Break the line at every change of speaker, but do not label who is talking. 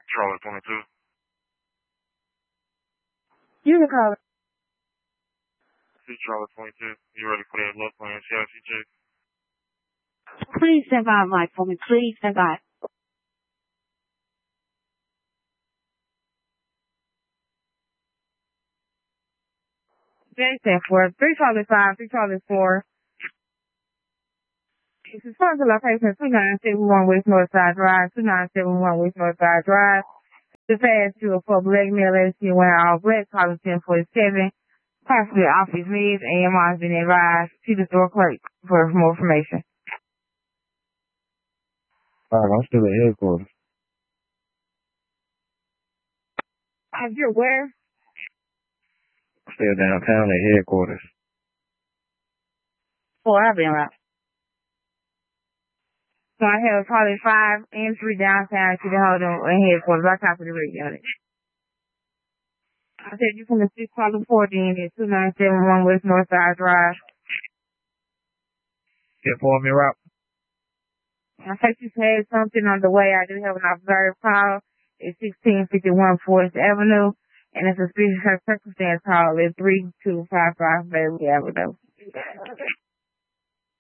Charlotte 22.
You can call it.
See Charlotte 22. You ready for that look plan CIC check?
Please stand by, Mike, for me. Please stand by. Jason for 345, 344. This is Funds location 2971 West Northside Drive, 2971 West Northside Drive. The fast to a for Black Male LC wearing all black, calling 1047. Possibly office needs, AMR has been advised to the store clerk for more information.
I'm still at headquarters.
You're where?
Still downtown at headquarters.
I've been around. So I have probably 5 and 3 downtown to the hold on headquarters. I copy the radio. I said you from the 614 at 2971 West Northside Drive.
Get for me, Rob.
I think you had something on the way. I do have an observed call. It's 1651 Forest Avenue, and it's a suspicious circumstance call at 3255 Bailey Avenue.